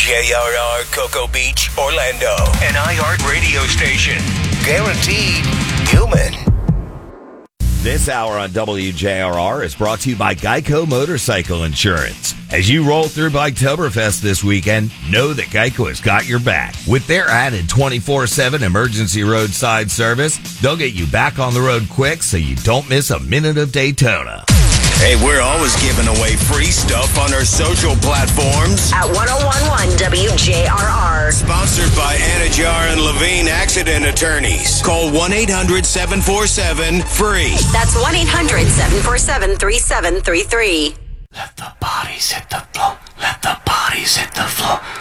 WJRR Cocoa Beach, Orlando. An iHeart radio station. Guaranteed human. This hour on WJRR is brought to you by Geico Motorcycle Insurance. As you roll through Biketoberfest this weekend, know that Geico has got your back. With their added 24/7 emergency roadside service, they'll get you back on the road quick so you don't miss a minute of Daytona. Hey, we're always giving away free stuff on our social platforms. At 1011 WJRR. Sponsored by Anajar and Levine Accident Attorneys. Call 1-800-747-FREE. That's 1-800-747-3733. Let the bodies hit the floor. Let the bodies hit the floor.